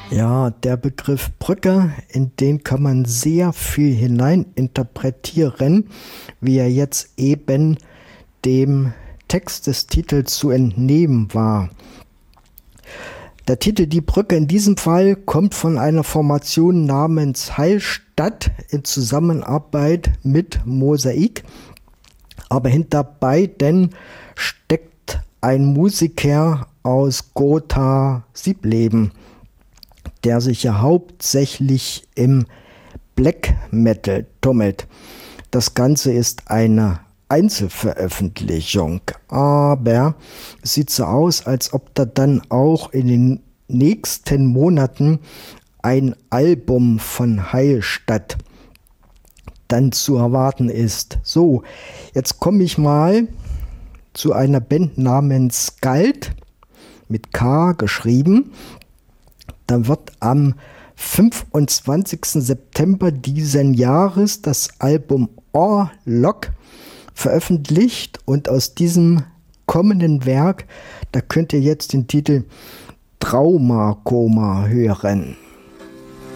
Ja, der Begriff Brücke, in den kann man sehr viel hineininterpretieren, wie er jetzt eben dem Text des Titels zu entnehmen war. Der Titel Die Brücke in diesem Fall kommt von einer Formation namens Heilstatt in Zusammenarbeit mit Mosaik, aber hinter beiden steckt ein Musiker aus Gotha-Siebleben, der sich ja hauptsächlich im Black Metal tummelt. Das Ganze ist eine Einzelveröffentlichung, aber es sieht so aus, als ob da dann auch in den nächsten Monaten ein Album von Heilstatt dann zu erwarten ist. So, jetzt komme ich mal zu einer Band namens Skald, mit K geschrieben. Da wird am 25. September diesen Jahres das Album Orlok veröffentlicht, und aus diesem kommenden Werk, da könnt ihr jetzt den Titel Traumakoma hören.